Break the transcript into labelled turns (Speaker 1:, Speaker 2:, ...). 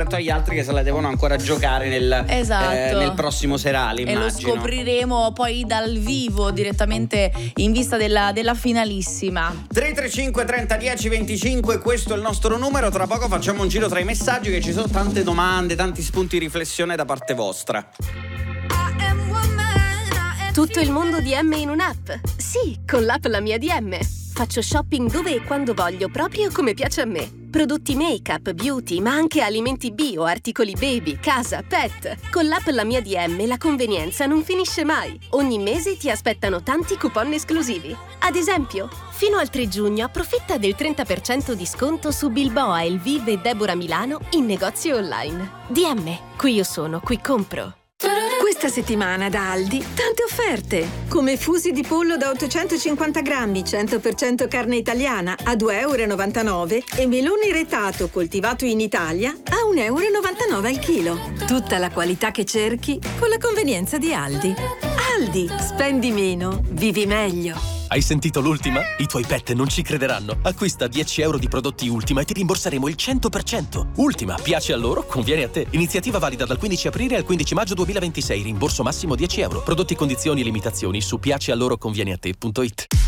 Speaker 1: rispetto agli altri che se la devono ancora giocare nel prossimo serale, immagino.
Speaker 2: E lo scopriremo poi dal vivo, direttamente in vista della finalissima.
Speaker 1: 335 30 10 25, questo è il nostro numero. Tra poco facciamo un giro tra i messaggi, che ci sono tante domande, tanti spunti di riflessione da parte vostra.
Speaker 3: Tutto il mondo DM in un'app? Sì, con l'app La Mia DM. Faccio shopping dove e quando voglio, proprio come piace a me. Prodotti make-up, beauty, ma anche alimenti bio, articoli baby, casa, pet. Con l'app La Mia DM la convenienza non finisce mai. Ogni mese ti aspettano tanti coupon esclusivi. Ad esempio, fino al 3 giugno approfitta del 30% di sconto su Bilboa, Elviv e Deborah Milano in negozi online. DM, qui io sono, qui compro.
Speaker 4: Questa settimana da Aldi tante offerte, come fusi di pollo da 850 grammi 100% carne italiana a 2,99 € e melone retato coltivato in Italia a 1,99 € al chilo. Tutta la qualità che cerchi con la convenienza di Aldi. Aldi, spendi meno, vivi meglio.
Speaker 5: Hai sentito l'ultima? I tuoi pet non ci crederanno. Acquista 10 € di prodotti Ultima e ti rimborseremo il 100%. Ultima, piace a loro, conviene a te. Iniziativa valida dal 15 aprile al 15 maggio 2026. Rimborso massimo 10 €. Prodotti, condizioni e limitazioni su piacealoroconvieneate.it.